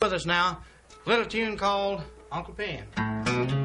With us now, a little tune called Uncle Pen.